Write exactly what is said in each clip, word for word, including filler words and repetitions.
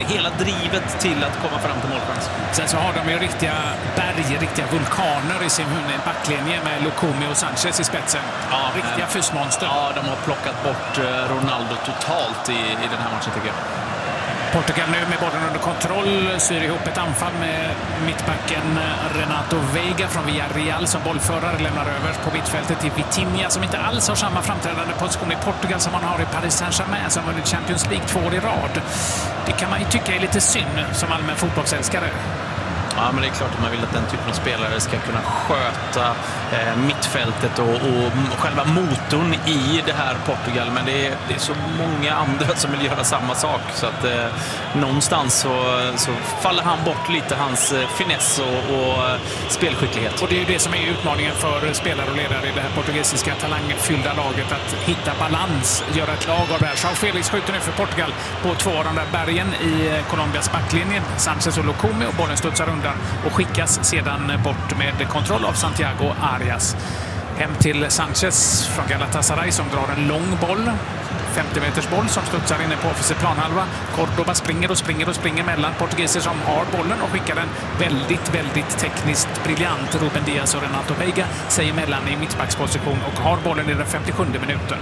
hela drivet till att komma fram till målchans. Sen så har de ju riktiga berg, riktiga vulkaner i sin backlinje med Lukumi och Sanchez i spetsen. Ja, riktiga äh, fysmonster. Ja, de har plockat bort Ronaldo totalt i, i den här matchen tycker jag. Portugal nu med bollen under kontroll syr ihop ett anfall med mittbacken Renato Veiga från Villarreal som bollförare, lämnar över på mittfältet till Vitinha som inte alls har samma framträdande position i Portugal som man har i Paris Saint-Germain som vunnit Champions League två år i rad. Det kan man ju tycka är lite synd som allmän fotbollsälskare. Ja, men det är klart att man vill att den typen av spelare ska kunna sköta eh, mittfältet och, och själva motorn i det här Portugal. Men det är, det är så många andra som vill göra samma sak. Så att eh, någonstans så, så faller han bort lite, hans eh, finess och, och eh, spelskicklighet. Och det är ju det som är utmaningen för spelare och ledare i det här portugisiska talangfyllda laget. Att hitta balans, göra ett lag av det här. João Felix skjuter nu för Portugal på två av de där bergen i Colombias backlinje. Sanchez och Lukumi, och bollen studsar undan och skickas sedan bort med kontroll av Santiago Arias. Hem till Sanchez från Galatasaray som drar en lång boll. femtio meters boll som studsar inne på offensiv planhalva. Cordoba springer och springer och springer mellan portugiser som har bollen och skickar den väldigt, väldigt tekniskt briljant. Ruben Diaz och Renato Veiga säger mellan i mittbacksposition och har bollen i den femtiosjunde minuten.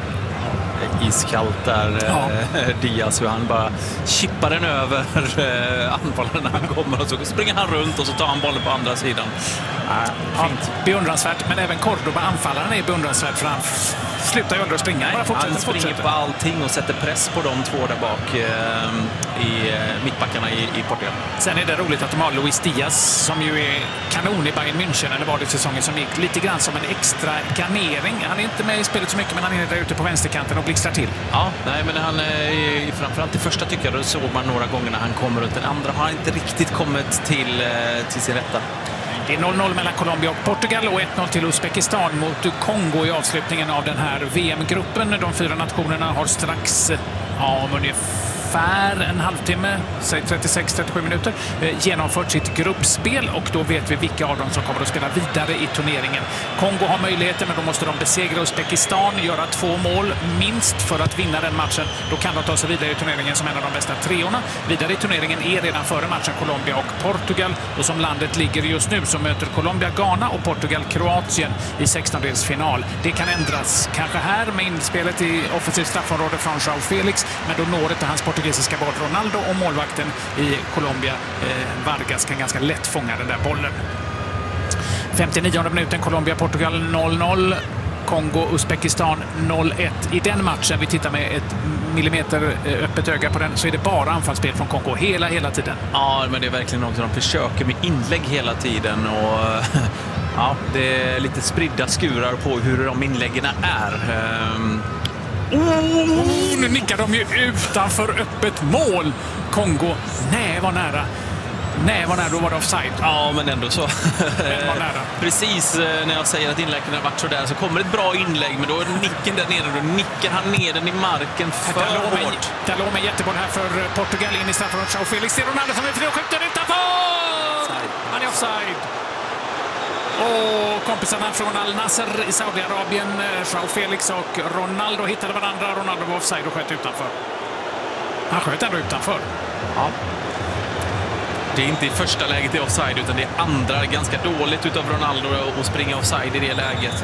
Iskallt där, ja. Diaz, hur han bara chippar den över eh, anfallaren när han kommer och så springer han runt och så tar han bollen på andra sidan. Äh, fint. Ja, beundransvärt, men även Cordoba, anfallaren, är beundransvärt för han slutar ju aldrig att springa. Nej, han springer fortsätter på allting och sätter press på de två där bak eh, i eh, mittbackarna i, i Portugal. Sen är det roligt att de har Luis Diaz som ju är kanon i Bayern München, eller var det säsongen som gick lite grann som en extra garnering. Han är inte med i spelet så mycket, men han är där ute på vänsterkanten och blixtrar till. Ja, nej, men han är framförallt i första tycker jag, då såg man några gånger när han kommer runt. Den andra har inte riktigt kommit till, till sin rätta. Det är noll noll mellan Colombia och Portugal och ett noll till Uzbekistan mot Kongo i avslutningen av den här V M-gruppen. De fyra nationerna har strax, ja, om ungefär en halvtimme, säg trettiosex till trettiosju minuter, genomfört sitt gruppspel, och då vet vi vilka av dem som kommer att spela vidare i turneringen. Kongo har möjligheter, men då måste de besegra Uzbekistan, göra två mål minst för att vinna den matchen. Då kan de ta sig vidare i turneringen som en av de bästa treorna. Vidare i turneringen är redan före matchen Colombia och Portugal, och som landet ligger just nu så möter Colombia Ghana och Portugal Kroatien i sextondelsfinal. Det kan ändras kanske här med inspelet i offensivt straffområde från João Felix, men då når inte hans portugisiska boll Ronaldo, och målvakten i Colombia, eh, Vargas, kan ganska lätt fånga den där bollen. femtionionde minuten, Colombia-Portugal noll noll. Kongo-Uzbekistan noll ett. I den matchen, vi tittar med ett millimeter öppet öga på den, så är det bara anfallsspel från Kongo hela, hela tiden. Ja, men det är verkligen något de försöker med inlägg hela tiden, och ja, det är lite spridda skurar på hur de inläggen är. Um... Oh, nu nickar de ju utanför öppet mål. Kongo, nej vad nära. Nej, vad nära, då var det offside. Ja, men ändå så. Men var nära. Precis när jag säger att inläggen har varit så där, så kommer ett bra inlägg, men då är nicken där nere, då nickar han ner den i marken för hårt. Där låg en jätteboll här för Portugal in i straffområdet. João Felix, det är Ronaldo som är fri och skjuter utanför! Han är offside. Och kompisarna från Al Nassr i Saudiarabien, João Felix och Ronaldo, hittade varandra. Ronaldo var offside och sköt utanför. Han sköt ändå utanför. Ja. Det är inte i första läget i offside, utan det är andra. Ganska dåligt utav Ronaldo att springa offside i det läget.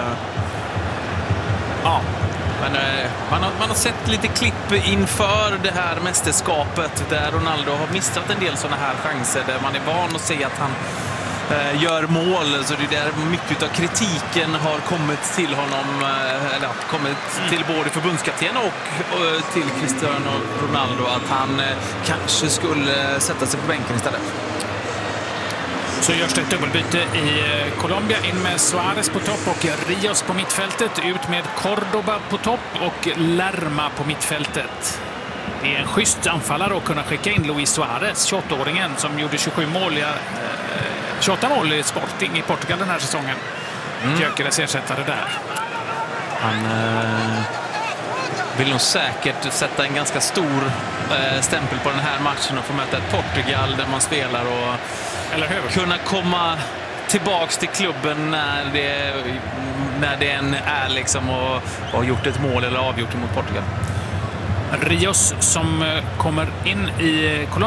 Ja, men man har, man har sett lite klipp inför det här mästerskapet där Ronaldo har missat en del sådana här chanser, där man är van att se att han gör mål, så det är där mycket av kritiken har kommit till honom, eller kommit till både förbundskapten och till Cristiano Ronaldo, att han kanske skulle sätta sig på bänken istället. Så görs det ett dubbelbyte i Colombia, in med Suarez på topp och Rios på mittfältet, ut med Cordoba på topp och Lerma på mittfältet. Det är en schysst anfallare att kunna skicka in Luis Suarez, tjugoåtta-åringen som gjorde tjugosju mål i tjugoåtta mål i Sporting i Portugal den här säsongen. Mm. Gyökeres ersättare där. Han eh, vill nog säkert sätta en ganska stor eh, stämpel på den här matchen och få möta ett Portugal där man spelar och eller hur? Kunna komma tillbaks till klubben när det, när det än är liksom och, och har gjort ett mål eller avgjort mot Portugal. Rios som kommer in i Colombia.